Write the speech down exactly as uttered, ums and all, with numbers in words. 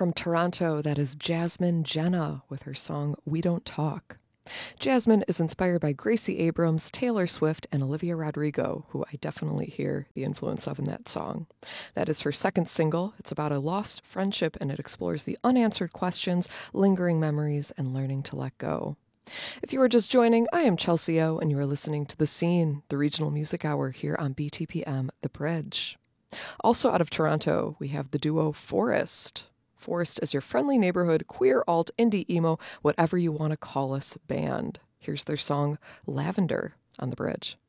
From Toronto, that is Jasmine Jenna with her song We Don't Talk. Jasmine is inspired by Gracie Abrams, Taylor Swift, and Olivia Rodrigo, who I definitely hear the influence of in that song. That is her second single. It's about a lost friendship, and it explores the unanswered questions, lingering memories, and learning to let go. If you are just joining, I am Chelsea O, and you are listening to The Scene, the regional music hour here on B T P M The Bridge. Also out of Toronto, we have the duo Forest. Forest is your friendly neighborhood, queer, alt, indie, emo, whatever you want to call us band. Here's their song Lavender on The Bridge.